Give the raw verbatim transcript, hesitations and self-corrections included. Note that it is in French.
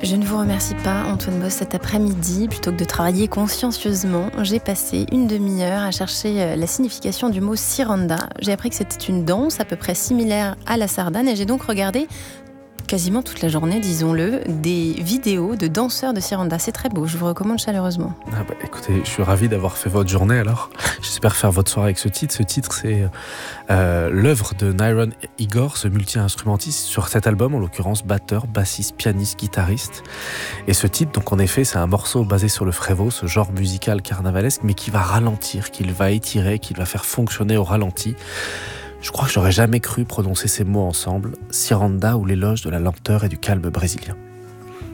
Je ne vous remercie pas, Antoine Boss. Cet après-midi, plutôt que de travailler consciencieusement, j'ai passé une demi-heure à chercher la signification du mot Ciranda. J'ai appris que c'était une danse à peu près similaire à la sardane et j'ai donc regardé quasiment toute la journée, disons-le, des vidéos de danseurs de Ciranda. C'est très beau, je vous recommande chaleureusement. Ah bah, écoutez, je suis ravi d'avoir fait votre journée alors. J'espère faire votre soirée avec ce titre. Ce titre, c'est euh, l'œuvre de Nyron Igor, ce multi-instrumentiste sur cet album, en l'occurrence batteur, bassiste, pianiste, guitariste. Et ce titre, donc en effet, c'est un morceau basé sur le frévo, ce genre musical carnavalesque, mais qui va ralentir, qu'il va étirer, qu'il va faire fonctionner au ralenti. Je crois que j'aurais jamais cru prononcer ces mots ensemble, Ciranda ou l'éloge de la lenteur et du calme brésilien.